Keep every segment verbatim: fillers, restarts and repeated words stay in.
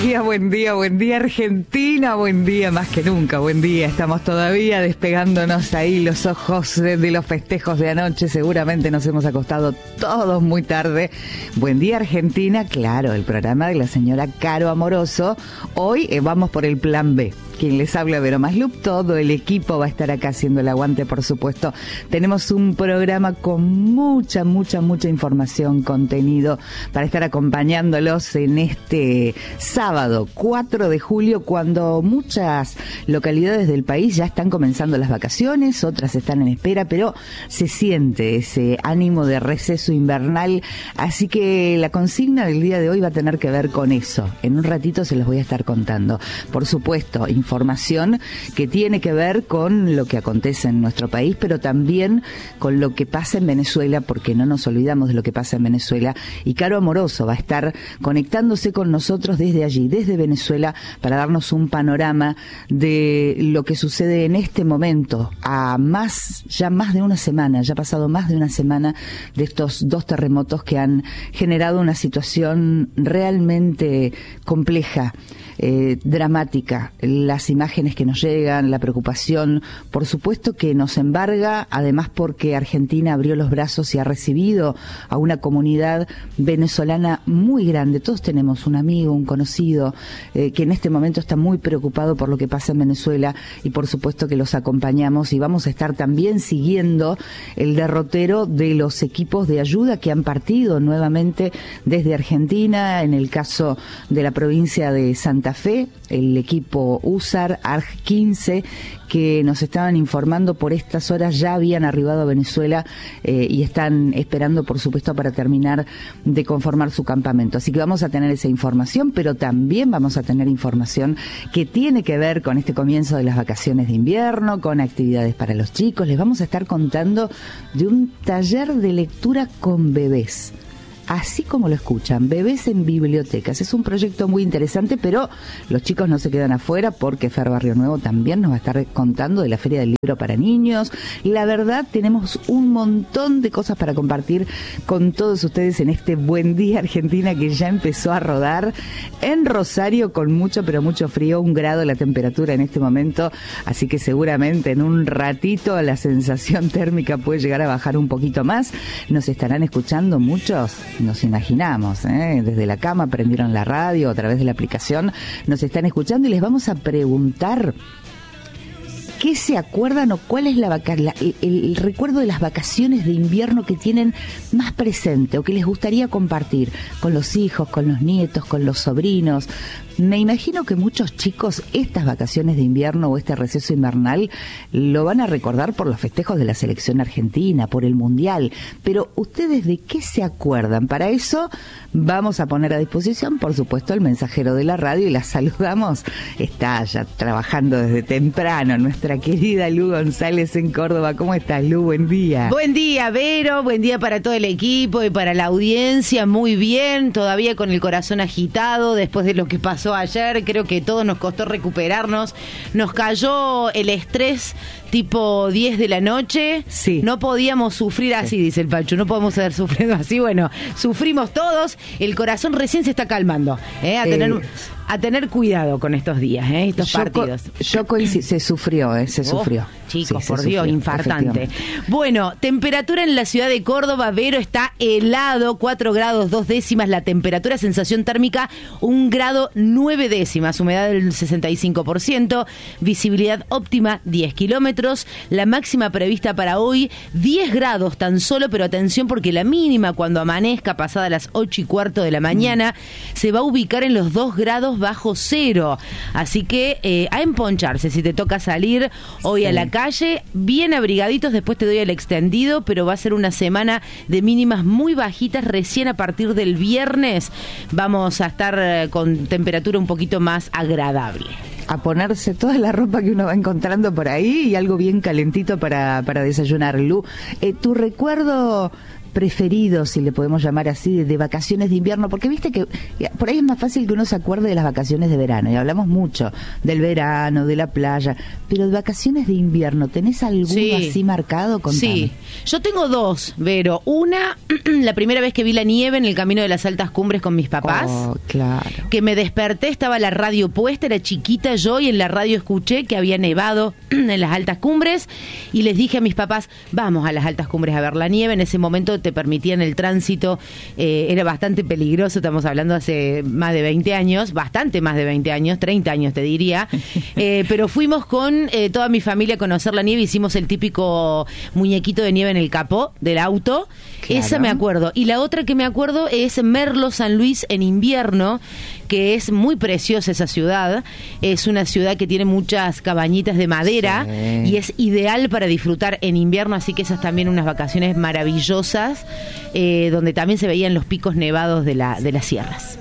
día, buen día, buen día Argentina, buen día más que nunca, buen día. Estamos todavía despegándonos ahí los ojos de, de los festejos de anoche, seguramente nos hemos acostado todos muy tarde. Buen día Argentina, claro, el programa de la señora Caro Amoroso. Hoy eh, vamos por el plan B. Quien les habla, Vero Maslup, todo el equipo va a estar acá haciendo el aguante, por supuesto. Tenemos un programa con mucha, mucha, mucha información, contenido, para estar acompañándolos en este sábado, cuatro de julio, cuando muchas localidades del país ya están comenzando las vacaciones, otras están en espera, pero se siente ese ánimo de receso invernal, así que la consigna del día de hoy va a tener que ver con eso. En un ratito se los voy a estar contando. Por supuesto, información que tiene que ver con lo que acontece en nuestro país, pero también con lo que pasa en Venezuela, porque no nos olvidamos de lo que pasa en Venezuela, y Caro Amoroso va a estar conectándose con nosotros desde allí, desde Venezuela, para darnos un panorama de lo que sucede en este momento, a más, ya más de una semana, ya ha pasado más de una semana de estos dos terremotos que han generado una situación realmente compleja, eh, dramática. Las imágenes que nos llegan, la preocupación, por supuesto que nos embarga, además porque Argentina abrió los brazos y ha recibido a una comunidad venezolana muy grande. Todos tenemos un amigo, un conocido, eh, que en este momento está muy preocupado por lo que pasa en Venezuela, y por supuesto que los acompañamos, y vamos a estar también siguiendo el derrotero de los equipos de ayuda que han partido nuevamente desde Argentina. En el caso de la provincia de Santa Fe, el equipo U S A R, A R G quince, que nos estaban informando por estas horas ya habían arribado a Venezuela eh, y están esperando, por supuesto, para terminar de conformar su campamento. Así que vamos a tener esa información, pero también vamos a tener información que tiene que ver con este comienzo de las vacaciones de invierno, con actividades para los chicos. Les vamos a estar contando de un taller de lectura con bebés. Así como lo escuchan, bebés en bibliotecas. Es un proyecto muy interesante, pero los chicos no se quedan afuera, porque Fer Barrio Nuevo también nos va a estar contando de la Feria del Libro para Niños. La verdad, tenemos un montón de cosas para compartir con todos ustedes en este Buen Día Argentina, que ya empezó a rodar en Rosario con mucho, pero mucho frío, un grado la temperatura en este momento, así que seguramente en un ratito la sensación térmica puede llegar a bajar un poquito más. Nos estarán escuchando muchos. Nos imaginamos, ¿eh? Desde la cama prendieron la radio, a través de la aplicación nos están escuchando, y les vamos a preguntar ¿qué se acuerdan o cuál es la, vaca- la el, el recuerdo de las vacaciones de invierno que tienen más presente o que les gustaría compartir con los hijos, con los nietos, con los sobrinos? Me imagino que muchos chicos estas vacaciones de invierno o este receso invernal lo van a recordar por los festejos de la selección argentina, por el Mundial, pero ¿ustedes de qué se acuerdan? Para eso vamos a poner a disposición, por supuesto, el mensajero de la radio, y la saludamos. Está ya trabajando desde temprano nuestra querida Lu González en Córdoba. ¿Cómo estás, Lu? Buen día. Buen día, Vero, buen día para todo el equipo y para la audiencia. Muy bien, todavía con el corazón agitado después de lo que pasó ayer. Creo que todo nos costó recuperarnos. Nos cayó el estrés tipo diez de la noche. Sí. No podíamos sufrir así, sí. Dice el Pacho. No podemos seguir sufriendo así. Bueno, sufrimos todos. El corazón recién se está calmando. ¿eh? A, eh. tener, a tener cuidado con estos días, ¿eh? estos yo partidos. Co- yo coincido, se sufrió, ¿eh? se oh, sufrió. Chicos, sí, por se Dios, sufrió, infartante. Bueno, temperatura en la ciudad de Córdoba, Vero, está helado, cuatro grados dos décimas, la temperatura, sensación térmica un grado nueve décimas, humedad del sesenta y cinco por ciento, visibilidad óptima diez kilómetros, la máxima prevista para hoy diez grados tan solo, pero atención porque la mínima cuando amanezca pasada las ocho y cuarto de la mañana mm. se va a ubicar en los dos grados bajo cero, así que eh, a emponcharse si te toca salir hoy sí. a la calle, bien abrigaditos, después te doy el extendido, pero va a ser una semana de mínimas muy bajitas. Recién a partir del viernes vamos a estar con temperatura un poquito más agradable. A ponerse toda la ropa que uno va encontrando por ahí y algo bien calentito para, para desayunar. Lu, eh, ¿tu recuerdo preferidos, si le podemos llamar así, de, de vacaciones de invierno? Porque viste que por ahí es más fácil que uno se acuerde de las vacaciones de verano, y hablamos mucho del verano, de la playa, pero de vacaciones de invierno, ¿tenés alguno sí. así marcado? Contame. Sí, yo tengo dos, Vero. Una, la primera vez que vi la nieve en el camino de las altas cumbres con mis papás, oh, claro. que me desperté, estaba la radio puesta, era chiquita yo, y en la radio escuché que había nevado en las altas cumbres, y les dije a mis papás, vamos a las altas cumbres a ver la nieve. En ese momento te permitían el tránsito, eh, era bastante peligroso, estamos hablando hace más de veinte años, bastante más de veinte años, treinta años te diría, eh, pero fuimos con eh, toda mi familia a conocer la nieve, hicimos el típico muñequito de nieve en el capó del auto, claro. Esa me acuerdo. Y la otra que me acuerdo es Merlo, San Luis en invierno, que es muy preciosa esa ciudad, es una ciudad que tiene muchas cabañitas de madera, sí. Y es ideal para disfrutar en invierno, así que esas también unas vacaciones maravillosas, eh, donde también se veían los picos nevados de, la, de las sierras.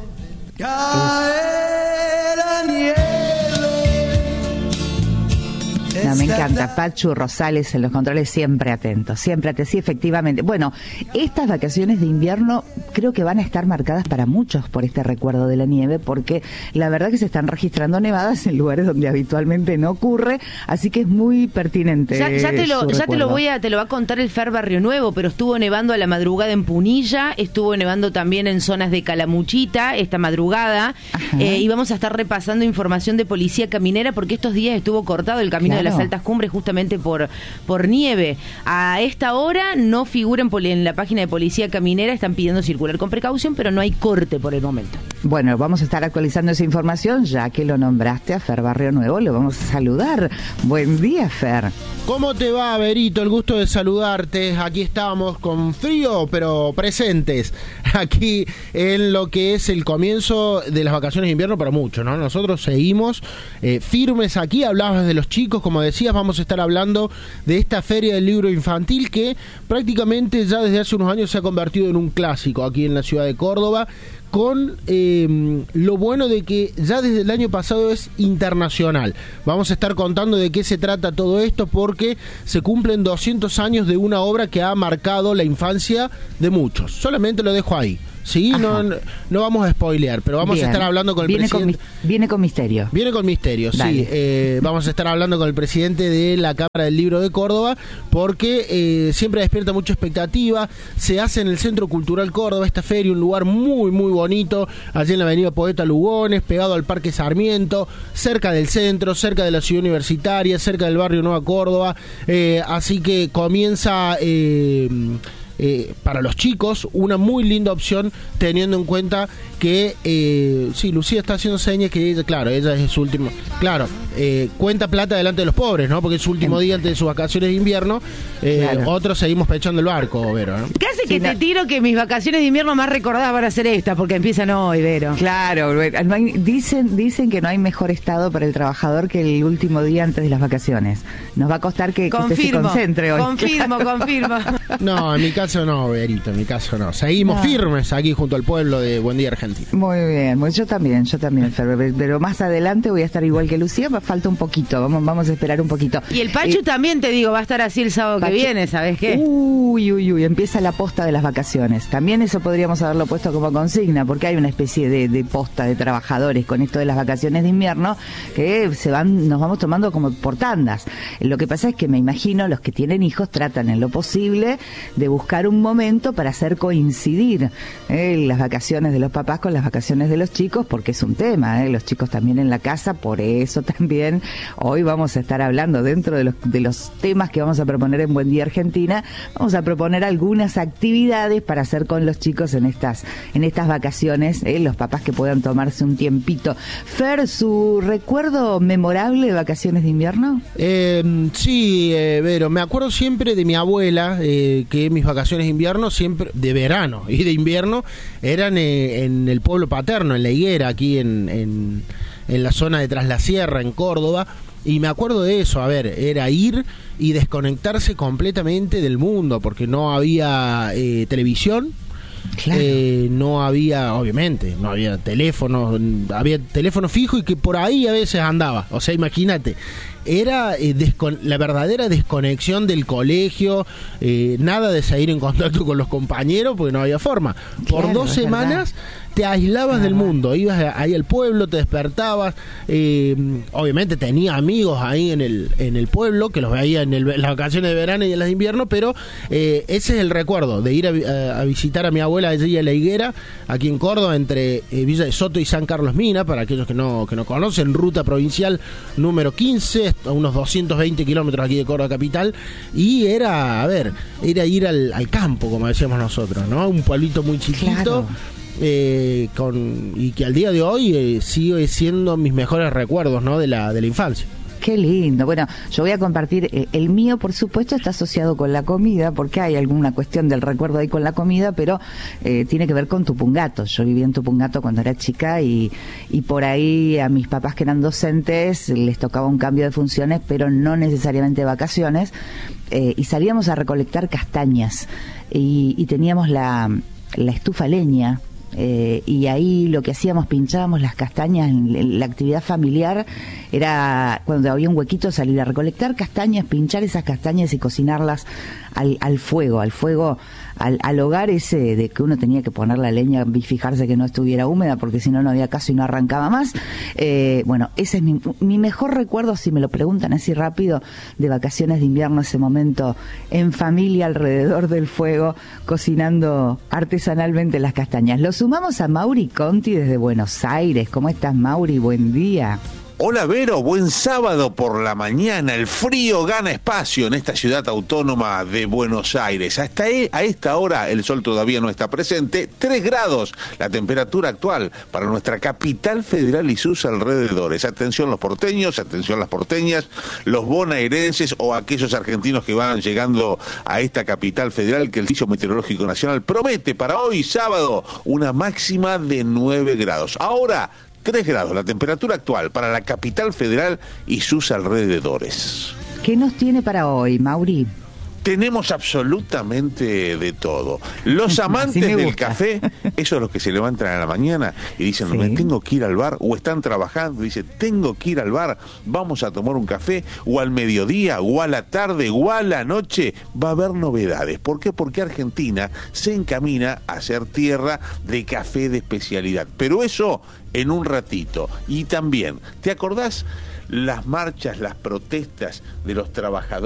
No, me encanta. Pachu Rosales en los controles, siempre atentos, siempre atentos, sí, efectivamente. Bueno, estas vacaciones de invierno creo que van a estar marcadas para muchos por este recuerdo de la nieve, porque la verdad que se están registrando nevadas en lugares donde habitualmente no ocurre, así que es muy pertinente. Ya, ya te lo, ya te lo voy a, te lo va a contar el Fer Barrio Nuevo, pero estuvo nevando a la madrugada en Punilla, estuvo nevando también en zonas de Calamuchita esta madrugada, eh, y vamos a estar repasando información de Policía Caminera, porque estos días estuvo cortado el camino, claro, de las altas cumbres justamente por por nieve. A esta hora no figura en, en la página de Policía Caminera, están pidiendo circular con precaución, pero no hay corte por el momento. Bueno, vamos a estar actualizando esa información, ya que lo nombraste a Fer Barrio Nuevo, lo vamos a saludar. Buen día, Fer. ¿Cómo te va, Berito? El gusto de saludarte. Aquí estamos con frío, pero presentes. Aquí en lo que es el comienzo de las vacaciones de invierno para muchos, ¿no? Nosotros seguimos eh, firmes aquí. Hablabas de los chicos, como decías, vamos a estar hablando de esta feria del libro infantil que prácticamente ya desde hace unos años se ha convertido en un clásico aquí en la ciudad de Córdoba, con eh, lo bueno de que ya desde el año pasado es internacional. Vamos a estar contando de qué se trata todo esto, porque se cumplen doscientos años de una obra que ha marcado la infancia de muchos. Solamente lo dejo ahí. Sí, no, no vamos a spoilear, pero vamos Bien. a estar hablando con el viene presidente. Con, viene con misterio. Viene con misterio, Dale. sí. Eh, vamos a estar hablando con el presidente de la Cámara del Libro de Córdoba, porque eh, siempre despierta mucha expectativa. Se hace en el Centro Cultural Córdoba esta feria, un lugar muy, muy bonito, allí en la avenida Poeta Lugones, pegado al Parque Sarmiento, cerca del centro, cerca de la ciudad universitaria, cerca del barrio Nueva Córdoba. Eh, así que comienza... Eh, Eh, para los chicos, una muy linda opción, teniendo en cuenta que eh, sí, Lucía está haciendo señas que ella, claro, ella es su último, claro, eh, cuenta plata delante de los pobres, ¿no? Porque es su último día antes de sus vacaciones de invierno. eh, claro. Otros seguimos pechando el barco, Vero, ¿no? Casi que sí, te no. tiro que mis vacaciones de invierno más recordadas van a ser estas, porque empiezan hoy, Vero. Claro, dicen, dicen que no hay mejor estado para el trabajador que el último día antes de las vacaciones. Nos va a costar que, que usted se concentre hoy. Confirmo, confirmo. No, en mi caso no, Berito, en mi caso no. Seguimos no. firmes aquí junto al pueblo de Buen Día Argentina. Muy bien, yo también, yo también, pero más adelante voy a estar igual que Lucía, falta un poquito, vamos, vamos a esperar un poquito. Y el Pachu eh, también, te digo, va a estar así el sábado Pachu, que viene, ¿sabes qué? Uy, uy, uy, empieza la posta de las vacaciones. También eso podríamos haberlo puesto como consigna, porque hay una especie de, de posta de trabajadores con esto de las vacaciones de invierno, que se van, nos vamos tomando como por tandas. Lo que pasa es que me imagino los que tienen hijos tratan en lo posible de buscar un momento para hacer coincidir eh, las vacaciones de los papás con las vacaciones de los chicos, porque es un tema, eh, los chicos también en la casa. Por eso también hoy vamos a estar hablando, dentro de los, de los temas que vamos a proponer en Buen Día Argentina, vamos a proponer algunas actividades para hacer con los chicos en estas, en estas vacaciones, eh, los papás que puedan tomarse un tiempito. Fer, ¿su recuerdo memorable de vacaciones de invierno? Eh, sí, eh, Vero, me acuerdo siempre de mi abuela, eh, que mis vacaciones de invierno, siempre de verano y de invierno, eran eh, en el pueblo paterno, en La Higuera, aquí en, en, en la zona de Tras la Sierra, en Córdoba. Y me acuerdo de eso, a ver, era ir y desconectarse completamente del mundo, porque no había eh, televisión, Claro. Eh, no había, obviamente, no había teléfono, había teléfono fijo y que por ahí a veces andaba. O sea, imagínate, era eh, descon- la verdadera desconexión del colegio, eh, nada de salir en contacto con los compañeros porque no había forma. Por Claro, dos es semanas verdad. te aislabas Es del verdad. mundo, ibas ahí al pueblo, te despertabas, eh, obviamente tenía amigos ahí en el en el pueblo que los veía en, el, en las vacaciones de verano y en las de invierno, pero eh, ese es el recuerdo de ir a, a, a visitar a mi abuela allí a La Higuera, aquí en Córdoba, entre eh, Villa de Soto y San Carlos Mina, para aquellos que no que no conocen, ruta provincial número quince, a unos doscientos veinte kilómetros aquí de Córdoba capital, y era, a ver, era ir al, al campo, como decíamos nosotros, ¿no? Un pueblito muy chiquito. Claro. Eh, con, y que al día de hoy eh, sigue siendo mis mejores recuerdos, ¿no? de la de la infancia. Qué lindo. Bueno, yo voy a compartir, eh, el mío por supuesto está asociado con la comida, porque hay alguna cuestión del recuerdo ahí con la comida, pero eh, tiene que ver con Tupungato. Yo viví en Tupungato cuando era chica y, y por ahí a mis papás que eran docentes les tocaba un cambio de funciones, pero no necesariamente vacaciones, eh, y salíamos a recolectar castañas y, y teníamos la, la estufa leña. Eh, y ahí lo que hacíamos, pinchábamos las castañas en, en la actividad familiar, era cuando había un huequito salir a recolectar castañas, pinchar esas castañas y cocinarlas al, al fuego, al fuego, al, al hogar ese de que uno tenía que poner la leña y fijarse que no estuviera húmeda porque si no no había caso y no arrancaba más. Eh, bueno, ese es mi, mi mejor recuerdo, si me lo preguntan así rápido, de vacaciones de invierno, ese momento en familia alrededor del fuego cocinando artesanalmente las castañas. Los sumamos a Mauri Conti desde Buenos Aires. ¿Cómo estás, Mauri? Buen día. Hola Vero, buen sábado por la mañana. El frío gana espacio en esta ciudad autónoma de Buenos Aires. Hasta a esta hora el sol todavía no está presente. tres grados la temperatura actual para nuestra capital federal y sus alrededores. Atención los porteños, atención las porteñas, los bonaerenses o aquellos argentinos que van llegando a esta capital federal, que el Servicio Meteorológico Nacional promete para hoy sábado una máxima de nueve grados. Ahora tres grados la temperatura actual para la capital federal y sus alrededores. ¿Qué nos tiene para hoy, Mauri? Tenemos absolutamente de todo. Los amantes me del gusta. café, esos los que se levantan a la mañana y dicen, Sí. me tengo que ir al bar, o están trabajando y dicen, tengo que ir al bar, vamos a tomar un café, o al mediodía, o a la tarde, o a la noche, va a haber novedades. ¿Por qué? Porque Argentina se encamina a ser tierra de café de especialidad. Pero eso en un ratito. Y también, ¿te acordás las marchas, las protestas de los trabajadores